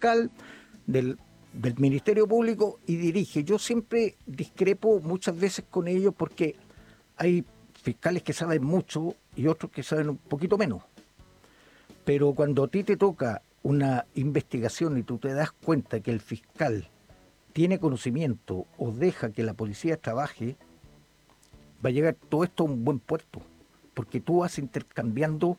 fiscal del Ministerio Público y dirige. Yo siempre discrepo muchas veces con ellos porque hay fiscales que saben mucho y otros que saben un poquito menos. Pero cuando a ti te toca una investigación y tú te das cuenta que el fiscal tiene conocimiento o deja que la policía trabaje, va a llegar todo esto a un buen puerto, porque tú vas intercambiando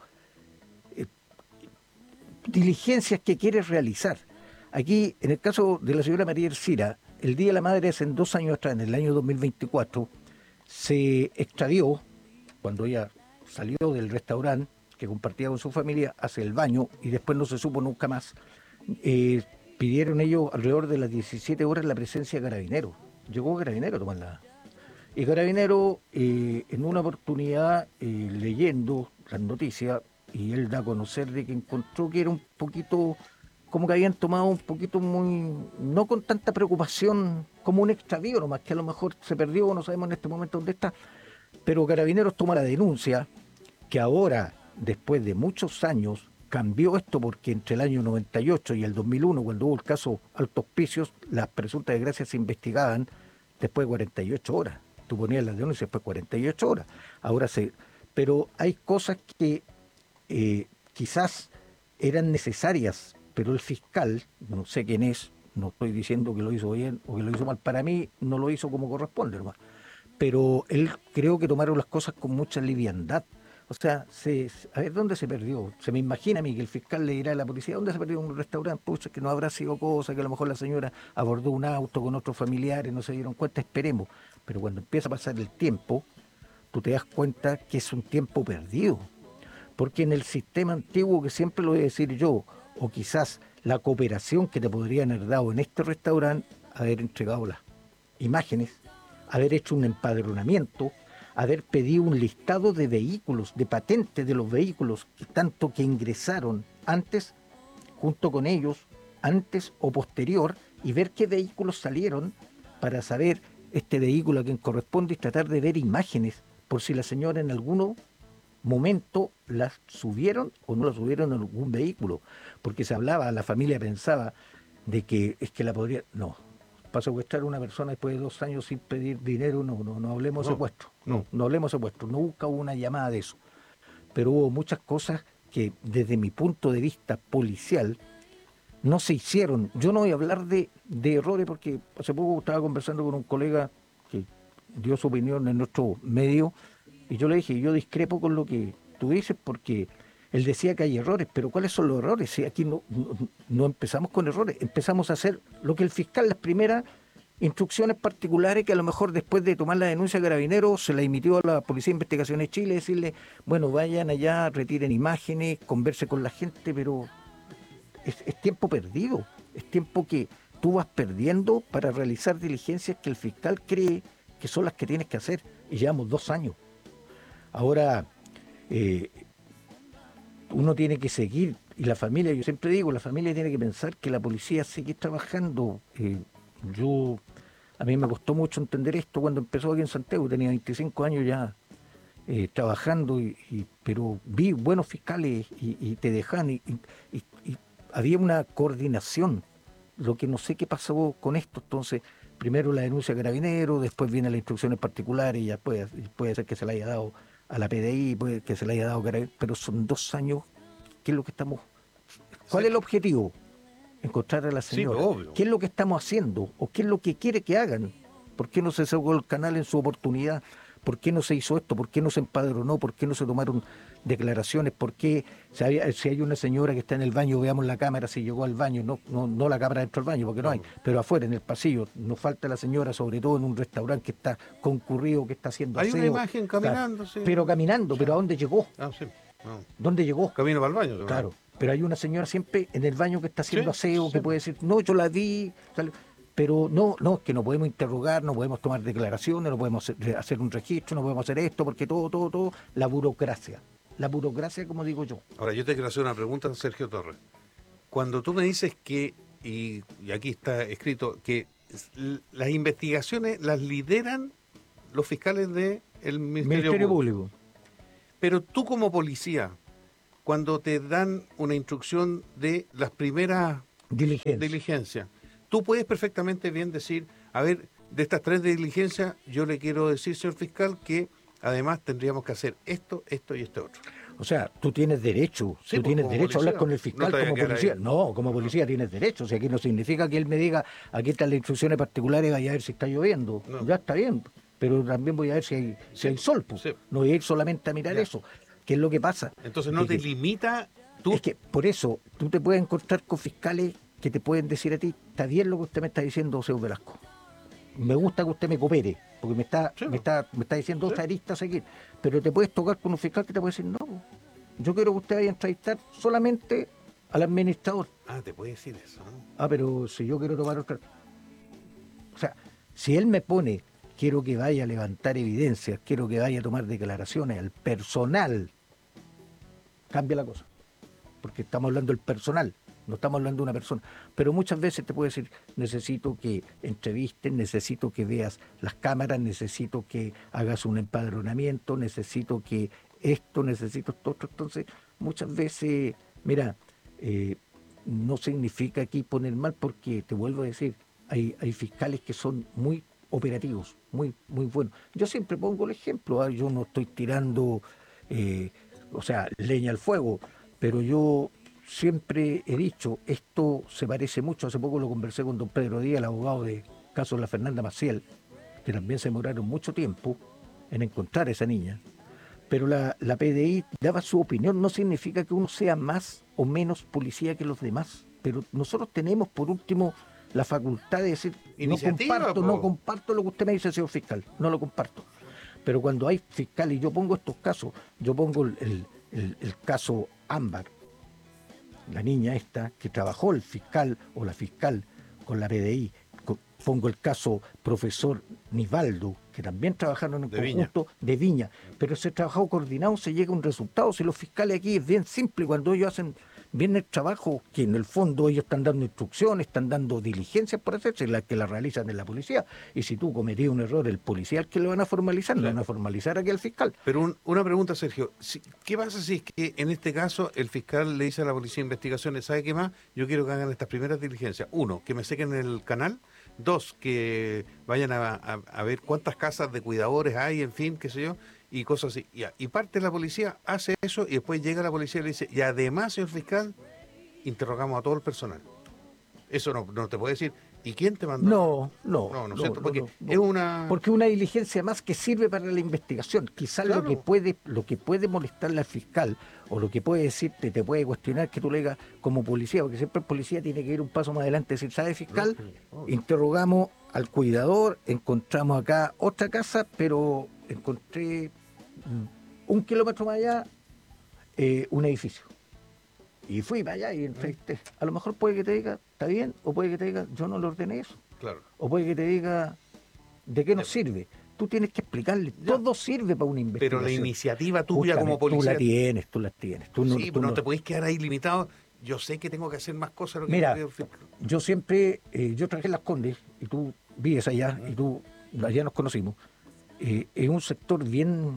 diligencias que quieres realizar. Aquí, en el caso de la señora María Ercira, el Día de la Madre hace 2 años atrás, en el año 2024, se extravió, cuando ella salió del restaurante que compartía con su familia, hacia el baño y después no se supo nunca más. Pidieron ellos alrededor de las 17 horas la presencia de Carabineros. Llegó Carabineros a tomarla. Y Carabineros, en una oportunidad, leyendo las noticias, y él da a conocer de que encontró que era un poquito, como que habían tomado un poquito muy, no con tanta preocupación, como un extravío nomás, que a lo mejor se perdió, no sabemos en este momento dónde está, pero Carabineros toma la denuncia, que ahora, después de muchos años, cambió esto porque entre el año 98 y el 2001, cuando hubo el caso Alto Hospicios, las presuntas desgracias se investigaban después de 48 horas. Tú ponías las denuncias después de 48 horas. Ahora se... Pero hay cosas que quizás eran necesarias, pero el fiscal, no sé quién es, no estoy diciendo que lo hizo bien o que lo hizo mal, para mí no lo hizo como corresponde, hermano. Pero él creo que tomaron las cosas con mucha liviandad. O sea, a ver, ¿dónde se perdió? Se me imagina a mí que el fiscal le dirá a la policía, ¿dónde se perdió un restaurante? Pucha, que no habrá sido cosa, que a lo mejor la señora abordó un auto con otros familiares, no se dieron cuenta, esperemos. Pero cuando empieza a pasar el tiempo, tú te das cuenta que es un tiempo perdido. Porque en el sistema antiguo, que siempre lo voy a decir yo, o quizás la cooperación que te podrían haber dado en este restaurante, haber entregado las imágenes, haber hecho un empadronamiento, haber pedido un listado de vehículos, de patentes de los vehículos, tanto que ingresaron antes, junto con ellos, antes o posterior, y ver qué vehículos salieron para saber este vehículo a quien corresponde y tratar de ver imágenes, por si la señora en alguno momento las subieron o no las subieron en algún vehículo, porque se hablaba, la familia pensaba de que es que la podría... No, para secuestrar a una persona después de 2 años sin pedir dinero, no hablemos de secuestro, no hablemos de secuestro, nunca hubo una llamada de eso, pero hubo muchas cosas que desde mi punto de vista policial no se hicieron. Yo no voy a hablar de errores porque hace poco estaba conversando con un colega que dio su opinión en nuestro medio y yo le dije, yo discrepo con lo que tú dices porque él decía que hay errores, pero ¿cuáles son los errores? Si aquí no empezamos con errores, empezamos a hacer lo que el fiscal, las primeras instrucciones particulares que a lo mejor después de tomar la denuncia de Carabineros se la emitió a la Policía de Investigaciones de Chile, decirle, bueno, vayan allá, retiren imágenes, converse con la gente, pero es tiempo perdido, es tiempo que tú vas perdiendo para realizar diligencias que el fiscal cree que son las que tienes que hacer, y llevamos 2 años. Ahora, uno tiene que seguir, y la familia, yo siempre digo, la familia tiene que pensar que la policía sigue trabajando. A mí me costó mucho entender esto cuando empezó aquí en Santiago, tenía 25 años ya trabajando, pero vi buenos fiscales y te dejan, y había una coordinación, lo que no sé qué pasó con esto. Entonces, primero la denuncia de Carabineros, después vienen las instrucciones particulares, y ya puede ser que se la haya dado a la PDI, puede que se la haya dado a Carabineros, pero son 2 años. ¿Qué es lo que estamos? ¿Cuál es el objetivo? Encontrar a la señora. Sí, obvio. ¿Qué es lo que estamos haciendo? ¿O qué es lo que quiere que hagan? ¿Por qué no se sacó el canal en su oportunidad? ¿Por qué no se hizo esto? ¿Por qué no se empadronó? ¿Por qué no se tomaron declaraciones? ¿Por qué si hay una señora que está en el baño, veamos la cámara si llegó al baño? No la cámara dentro del baño, porque no hay, pero afuera, en el pasillo, nos falta la señora, sobre todo en un restaurante que está concurrido, que está haciendo Hay aseo. una imagen caminando, claro, sí. Pero caminando, ¿pero a dónde llegó? Sí. No. ¿Dónde llegó? Camino para el baño. ¿No? Claro, pero hay una señora siempre en el baño que está haciendo aseo, que puede decir, no, yo la vi, pero no, que no podemos interrogar, no podemos tomar declaraciones, no podemos hacer un registro, no podemos hacer esto, porque todo, la burocracia, como digo yo. Ahora, yo te quiero hacer una pregunta, Sergio Torres. Cuando tú me dices que, y aquí está escrito, que las investigaciones las lideran los fiscales del Ministerio Público. Pero tú como policía, cuando te dan una instrucción de las primeras Diligencia. diligencia. Tú puedes perfectamente bien decir, a ver, de estas 3 diligencias, yo le quiero decir, señor fiscal, que además tendríamos que hacer esto, esto y este otro. O sea, tú tienes derecho, Sí, tú pues tienes como derecho a hablar policía. con el No fiscal te vaya a como quedar policía. ahí. No, como policía tienes derecho. O sea, aquí no significa que él me diga, aquí están las instrucciones particulares, vaya a ver si está lloviendo. No. Ya está bien, pero también voy a ver si Sí, hay sol. Pues. sí. No voy a ir solamente a mirar Ya. eso. ¿Qué es lo que pasa? Entonces no De te que limita Es tú. que por eso tú te puedes encontrar con fiscales que te pueden decir a ti, está bien lo que usted me está diciendo, José Velasco. Me gusta que usted me coopere, porque Sí, me está diciendo sí. otra arista a seguir. Pero te puedes tocar con un fiscal que te puede decir, no, yo quiero que usted vaya a entrevistar solamente al administrador. Ah, te puede decir eso, ¿no? Ah, pero si yo quiero tomar otra... O sea, si él me pone, quiero que vaya a levantar evidencias, quiero que vaya a tomar declaraciones al personal, cambia la cosa. Porque estamos hablando del personal, no estamos hablando de una persona. Pero muchas veces te puede decir, necesito que entrevistes, necesito que veas las cámaras, necesito que hagas un empadronamiento, necesito que esto, necesito esto otro. Entonces, muchas veces, mira, eh, no significa aquí poner mal porque, te vuelvo a decir, hay fiscales que son muy operativos, muy buenos. Yo siempre pongo el ejemplo, yo no estoy tirando, eh, o sea, leña al fuego, pero yo siempre he dicho, esto se parece mucho, hace poco lo conversé con don Pedro Díaz, el abogado de caso de la Fernanda Maciel, que también se demoraron mucho tiempo en encontrar a esa niña, pero la PDI daba su opinión, no significa que uno sea más o menos policía que los demás, pero nosotros tenemos por último la facultad de decir, Iniciativa, no po. comparto lo que usted me dice, señor fiscal, no lo comparto. Pero cuando hay fiscales, y yo pongo estos casos, yo pongo el caso Ámbar, la niña esta que trabajó el fiscal o la fiscal con la PDI, pongo el caso profesor Nivaldo, que también trabajaron en De Viña. conjunto de Viña, pero se trabajado coordinado, se llega a un resultado. Si los fiscales aquí es bien simple, cuando ellos hacen bien el trabajo, que en el fondo ellos están dando instrucciones, están dando diligencias por hacerse, las que las realizan en la policía, y si tú cometías un error, el policía es el que lo van a formalizar, no Sí. van a formalizar aquí al fiscal. Pero una pregunta, Sergio. ¿Qué pasa si es que en este caso el fiscal le dice a la policía de investigaciones, ¿sabe qué más? Yo quiero que hagan estas primeras diligencias. 1, que me sequen el canal. 2, que vayan a ver cuántas casas de cuidadores hay, en fin, qué sé yo, y cosas así. Y parte de la policía, hace eso, y después llega la policía y le dice, y además, señor fiscal, interrogamos a todo el personal. Eso no te puede decir. ¿Y quién te mandó? No es cierto, porque es una... Porque una diligencia más que sirve para la investigación. Quizás Claro. lo que puede molestarle al fiscal, o lo que puede decirte, te puede cuestionar que tú le digas como policía, porque siempre el policía tiene que ir un paso más adelante y decir, ¿sabe, fiscal? Interrogamos al cuidador, encontramos acá otra casa, pero encontré 1 kilómetro más allá un edificio. Y fui para allá y entrevisté. A lo mejor puede que te diga, está bien, o puede que te diga, yo no le ordené eso. Claro. O puede que te diga, ¿de qué nos sirve? Tú tienes que explicarle, Ya. todo sirve para una investigación. Pero la iniciativa tuya como Justamente, policía... tú la tienes. Sí, pero no te podés quedar ahí limitado. Yo sé que tengo que hacer más cosas de lo que Mira, me pide el fiscal. yo siempre, yo trabajé en Las Condes, y tú vives allá, y tú, allá nos conocimos. Es un sector bien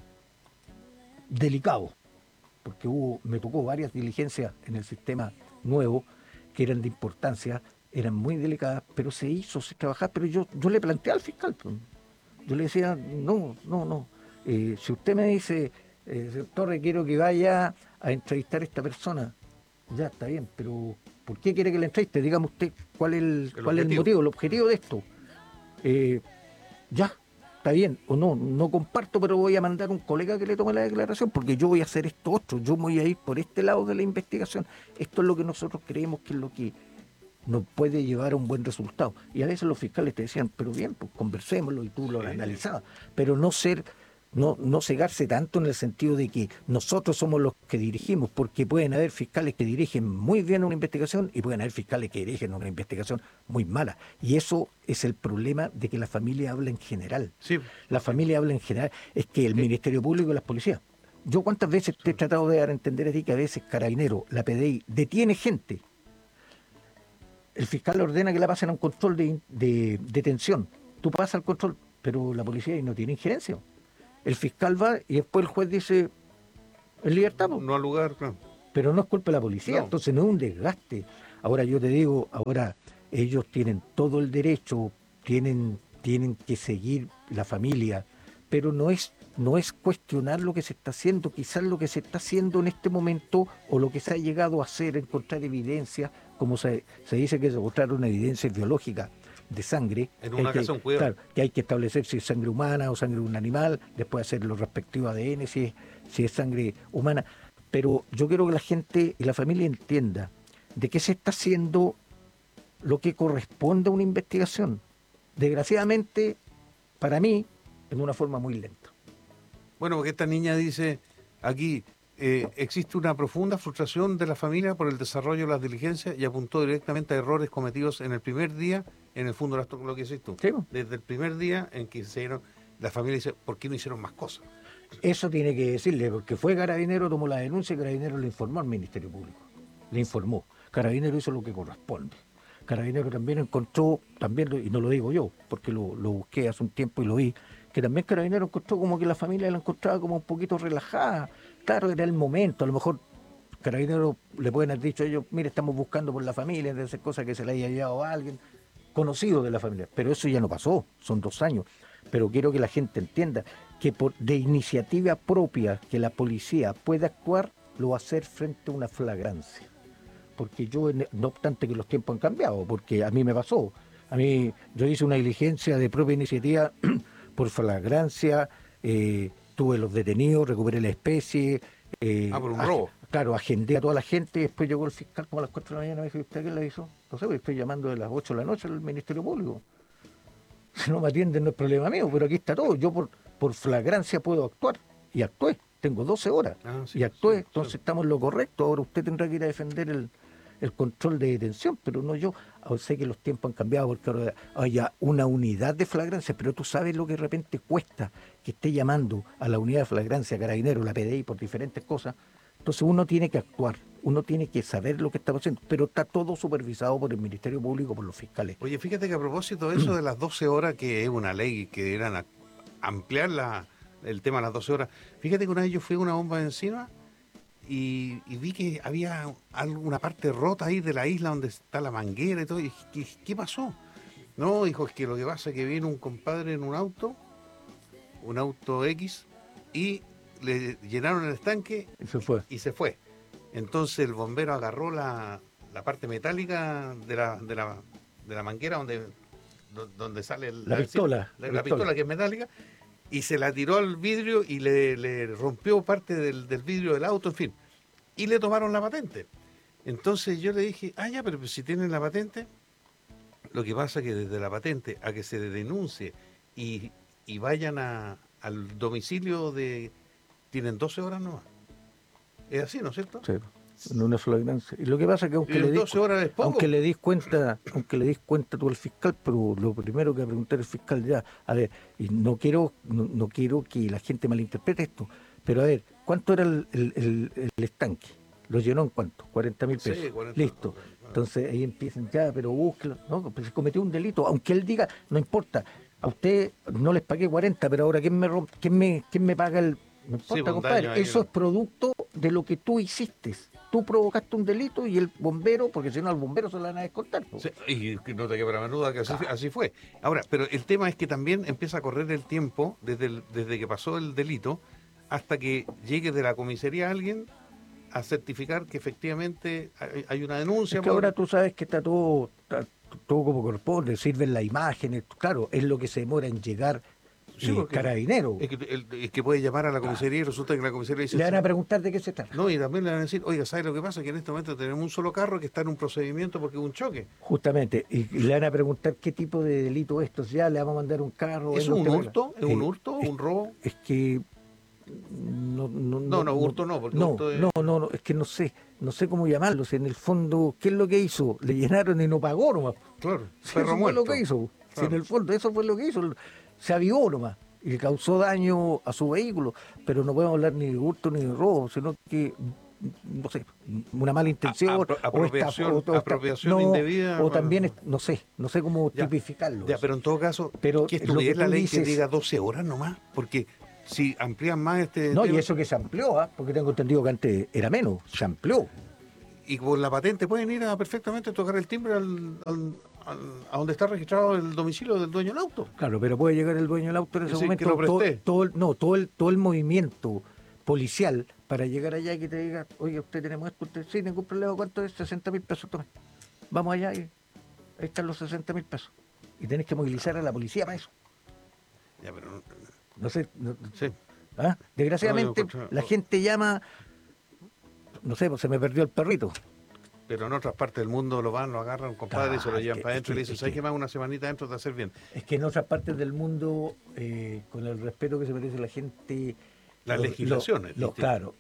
delicado, porque me tocó varias diligencias en el sistema nuevo que eran de importancia, eran muy delicadas, pero se trabajaba, pero yo le planteé al fiscal, pues. Yo le decía, no. Si usted me dice, señor Torre, quiero que vaya a entrevistar a esta persona, ya está bien, pero ¿por qué quiere que la entreviste? Dígame usted cuál es el motivo, el objetivo de esto. Ya, está bien, o no comparto, pero voy a mandar un colega que le tome la declaración, porque yo voy a hacer esto otro, yo voy a ir por este lado de la investigación. Esto es lo que nosotros creemos que es lo que nos puede llevar a un buen resultado. Y a veces los fiscales te decían, pero bien, pues conversémoslo, y tú lo analizabas, pero no cegarse tanto en el sentido de que nosotros somos los que dirigimos, porque pueden haber fiscales que dirigen muy bien una investigación y pueden haber fiscales que dirigen una investigación muy mala. Y eso es el problema de que la familia habla en general. Sí. La familia habla en general, es que el Ministerio Público y las policías. Yo cuántas veces te he tratado de dar a entender a ti que a veces Carabinero, la PDI, detiene gente. El fiscal ordena que la pasen a un control de detención. Tú pasas al control, pero la policía ahí no tiene injerencia. El fiscal va y después el juez dice, en libertad, No al lugar, claro. pero no es culpa de la policía, No. entonces no es un desgaste. Ahora yo te digo, ahora ellos tienen todo el derecho, tienen que seguir la familia, pero no es cuestionar lo que se está haciendo, quizás lo que se está haciendo en este momento o lo que se ha llegado a hacer, encontrar evidencia, como se dice que es encontrar una evidencia biológica de sangre, En una casa un cuidado. claro, que hay que establecer si es sangre humana o sangre de un animal, después hacer los respectivos ADN si es sangre humana. Pero yo quiero que la gente y la familia entienda de qué se está haciendo lo que corresponde a una investigación. Desgraciadamente, para mí, en una forma muy lenta. Bueno, porque esta niña dice aquí, existe una profunda frustración de la familia por el desarrollo de las diligencias y apuntó directamente a errores cometidos en el primer día en el fondo de lo que hiciste tú. ¿Sí? Desde el primer día en que se dieron, la familia dice, ¿por qué no hicieron más cosas? Eso tiene que decirle, porque fue Carabinero, tomó la denuncia y Carabinero le informó al Ministerio Público. Le informó. Carabinero hizo lo que corresponde. Carabinero también encontró, y no lo digo yo, porque lo busqué hace un tiempo y lo vi, que también Carabinero encontró como que la familia la encontraba como un poquito relajada. Claro, era el momento, a lo mejor Carabinero le pueden haber dicho a ellos, mire, estamos buscando por la familia, de hacer cosas que se le haya llevado a alguien conocido de la familia, pero eso ya no pasó, son 2 años. Pero quiero que la gente entienda que de iniciativa propia que la policía pueda actuar, lo va a hacer frente a una flagrancia. Porque yo, no obstante que los tiempos han cambiado, porque a mí me pasó, yo hice una diligencia de propia iniciativa por flagrancia, tuve los detenidos, recuperé la especie. Por un robo. Claro, agendé a toda la gente y después llegó el fiscal como a las 4 de la mañana y me dijo, ¿usted qué le hizo? No sé, porque estoy llamando de las 8 de la noche al Ministerio Público. Si no me atienden no es problema mío, pero aquí está todo. Yo por flagrancia puedo actuar y actué. Tengo 12 horas y actué, entonces estamos en lo correcto. Ahora usted tendrá que ir a defender el control de detención, pero no yo. Ahora sé que los tiempos han cambiado porque ahora haya una unidad de flagrancia, pero tú sabes lo que de repente cuesta que esté llamando a la unidad de flagrancia, Carabineros, la PDI, por diferentes cosas. Entonces uno tiene que actuar, uno tiene que saber lo que está haciendo, pero está todo supervisado por el Ministerio Público, por los fiscales. Oye, fíjate que a propósito de eso de las 12 horas, que es una ley que eran ampliar el tema de las 12 horas, fíjate que una vez yo fui a una bomba de encima y vi que había alguna parte rota ahí de la isla donde está la manguera y todo. Y ¿qué pasó? No, dijo, es que lo que pasa es que viene un compadre en un auto X, y le llenaron el estanque y se fue. Entonces el bombero agarró la parte metálica de la manguera donde sale la pistola que es metálica, y se la tiró al vidrio y le rompió parte del vidrio del auto, en fin. Y le tomaron la patente. Entonces yo le dije, ya, pero si tienen la patente, lo que pasa es que desde la patente a que se denuncie y vayan al domicilio tienen 12 horas nomás. Es así, ¿no es cierto? Sí, en una flagrancia. Y lo que pasa es que aunque le dis cuenta tú al fiscal, pero lo primero que va a preguntar el fiscal ya, a ver, y no quiero que la gente malinterprete esto, pero a ver, ¿cuánto era el estanque? ¿Lo llenó en cuánto? 40.000 pesos. Sí, 40. Listo. Entonces ahí empiezan ya, pero búsquelo. No, pues se cometió un delito, aunque él diga, no importa, a usted no les pagué 40, pero ahora ¿quién me paga el...? No importa, compadre, eso es producto de lo que tú hiciste. Tú provocaste un delito y el bombero, porque si no al bombero se lo van a descontar. Sí, y no te quebra menuda que así fue. Ahora, pero el tema es que también empieza a correr el tiempo desde que pasó el delito hasta que llegue de la comisaría alguien a certificar que efectivamente hay una denuncia. Es que ahora tú sabes que está todo como corresponde, sirven las imágenes, claro, es lo que se demora en llegar. Sí, Carabinero. Es que puede llamar a la comisaría y resulta que la comisaría dice... Le van a preguntar de qué se trata. No, y también le van a decir, oiga, ¿sabe lo que pasa? Que en este momento tenemos un solo carro que está en un procedimiento porque hubo un choque. Justamente, y le van a preguntar qué tipo de delito es esto, ya le vamos a mandar un carro... ¿Es un hurto? ¿Es un hurto? ¿Un robo? Es que... hurto no, porque hurto es... No, es que no sé cómo llamarlo, si en el fondo, ¿qué es lo que hizo? Le llenaron y no pagó nomás. Claro, eso fue lo que hizo. Claro. Si en el fondo eso fue lo que hizo, se avivó nomás y le causó daño a su vehículo, pero no podemos hablar ni de hurto ni de robo, sino que, no sé, una mala intención, apropiación indebida. O también, no sé cómo tipificarlo. Ya, pero en todo caso, ¿qué es la ley que diga 12 horas nomás? Porque si amplían más No, tema... y eso que se amplió, porque tengo entendido que antes era menos, se amplió. y con la patente pueden ir a perfectamente tocar el timbre a donde está registrado el domicilio del dueño del auto. Claro, pero puede llegar el dueño del auto en ese Sí, que momento, lo presté. todo el movimiento policial para llegar allá y que te diga, oye, usted tenemos esto, usted, sí, ningún problema, ¿cuánto es? 60.000 pesos, tome. Vamos allá y ahí están los 60.000 pesos. Y tenés que movilizar a la policía para eso. Ya, pero No sé, sí. ¿ah? Desgraciadamente, No, yo encuentro- la gente llama, no sé, pues se me perdió el perrito. Pero en otras partes del mundo lo van, lo agarran, compadre, y se lo llevan para adentro y le dicen, ¿sabes qué más? Una semanita adentro de hacer bien. Es que en otras partes del mundo, con el respeto que se merece la gente, Las legislaciones. claro,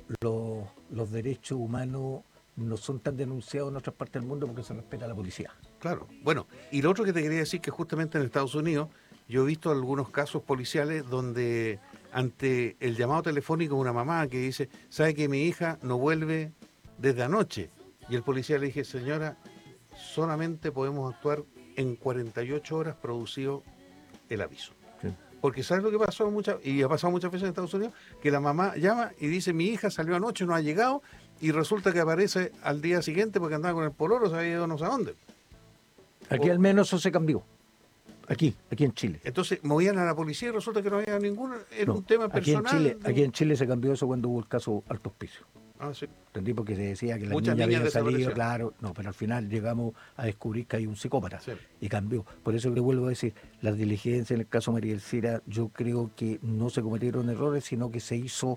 los derechos humanos no son tan denunciados en otras partes del mundo porque se respeta a la policía. Claro. Bueno, y lo otro que te quería decir que justamente en Estados Unidos yo he visto algunos casos policiales donde ante el llamado telefónico de una mamá que dice, ¿sabe que mi hija no vuelve desde anoche? Y el policía le dije, señora, solamente podemos actuar en 48 horas producido el aviso. Sí. Porque ¿sabes lo que pasó? Y ha pasado muchas veces en Estados Unidos, que la mamá llama y dice, mi hija salió anoche, no ha llegado, y resulta que aparece al día siguiente porque andaba con el pololo, se había ido no sé a dónde. Aquí al menos eso se cambió. Aquí en Chile. Entonces movían a la policía y resulta que no había ningún, era No, un tema personal. aquí en Chile se cambió eso cuando hubo el caso Alto Hospicio. Ah, sí. Entendí porque se decía que las Muchas niñas niñas habían salido, desaparecieron. claro, no, pero al final llegamos a descubrir que hay un psicópata Sí. y cambió. Por eso le vuelvo a decir, las diligencias en el caso María Elcira, yo creo que no se cometieron errores, sino que se hizo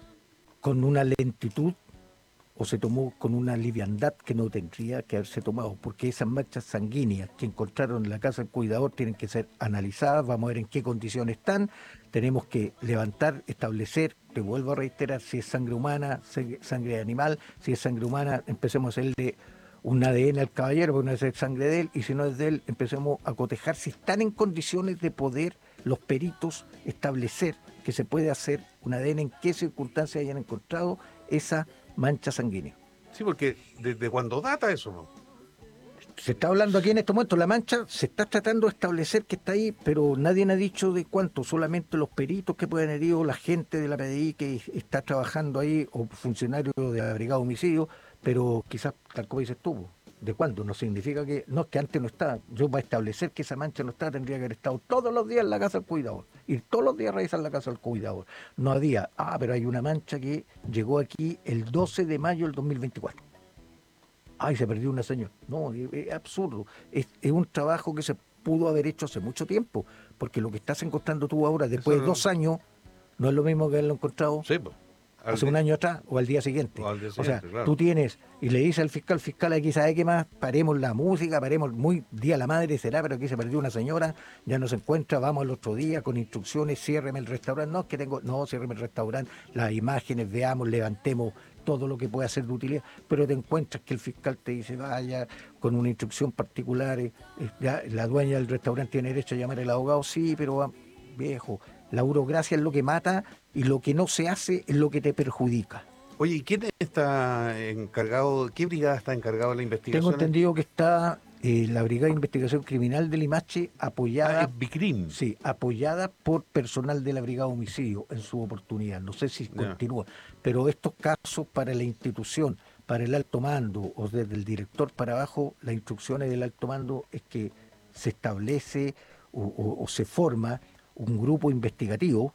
con una lentitud o se tomó con una liviandad que no tendría que haberse tomado, porque esas manchas sanguíneas que encontraron en la casa del cuidador tienen que ser analizadas, vamos a ver en qué condiciones están, tenemos que levantar, establecer, te vuelvo a reiterar, si es sangre humana, sangre animal, si es sangre humana, empecemos a hacerle un ADN al caballero, porque no es sangre de él, y si no es de él, empecemos a cotejar si están en condiciones de poder los peritos establecer que se puede hacer un ADN, en qué circunstancias hayan encontrado esa mancha sanguínea. Sí, porque desde cuando data eso, ¿no? Se está hablando aquí en este momento, la mancha se está tratando de establecer que está ahí, pero nadie ha dicho de cuánto, solamente los peritos que pueden herir, o la gente de la PDI que está trabajando ahí, o funcionarios de la Brigada de Homicidio, pero quizás, tal como dices tú, ¿de cuándo? No significa que, no, es que antes no estaba. Yo para establecer que esa mancha no estaba, tendría que haber estado todos los días en la casa del cuidador, ir todos los días a revisar la casa del cuidador. No había, pero hay una mancha que llegó aquí el 12 de mayo del 2024. Ay, se perdió una señora. No, es absurdo. Es un trabajo que se pudo haber hecho hace mucho tiempo, porque lo que estás encontrando tú ahora, después de 2 años, no es lo mismo que haberlo encontrado Sí, pues. hace un año atrás o al día siguiente. O al día O sea, siguiente, claro. tú tienes, y le dices al fiscal aquí, ¿sabe qué más? Paremos la música, paremos, muy día de la madre será, pero aquí se perdió una señora, ya no se encuentra, vamos al otro día con instrucciones, ciérreme el restaurante, ciérreme el restaurante, las imágenes, veamos, levantemos todo lo que puede hacer de utilidad, pero te encuentras que el fiscal te dice, vaya, con una instrucción particular, ya, la dueña del restaurante tiene derecho a llamar al abogado, sí, pero viejo, la burocracia es lo que mata y lo que no se hace es lo que te perjudica. Oye, ¿y quién está encargado, qué brigada está encargado de la investigación? Tengo entendido que está la Brigada de Investigación Criminal de Limache apoyada, es BICRIM. sí, apoyada por personal de la Brigada de Homicidio en su oportunidad. No sé si continúa, pero estos casos para la institución, para el alto mando o desde el director para abajo, las instrucciones del alto mando es que se establece o se forma un grupo investigativo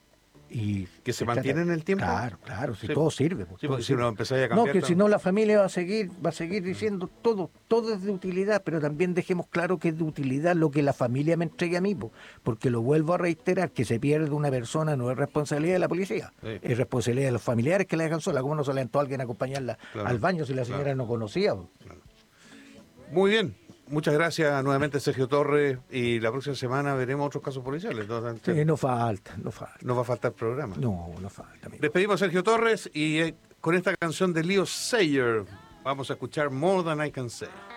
y ¿Que se mantiene en el tiempo? Claro, si Sí. todo sirve. Sí, todo porque si sirve. lo empezáis a No, cambiar... que si no la familia va a seguir diciendo todo es de utilidad, pero también dejemos claro que es de utilidad lo que la familia me entregue a mí, porque lo vuelvo a reiterar, que se pierde una persona no es responsabilidad de la policía, Sí. es responsabilidad de los familiares que la dejan sola. ¿Cómo no se alentó a alguien a acompañarla Claro, al baño si la señora claro. no conocía? Muy bien. Muchas gracias nuevamente, Sergio Torres, y la próxima semana veremos otros casos policiales. Sí, no falta. No va a faltar programa. No falta. Amigo. Despedimos a Sergio Torres y con esta canción de Leo Sayer vamos a escuchar More Than I Can Say.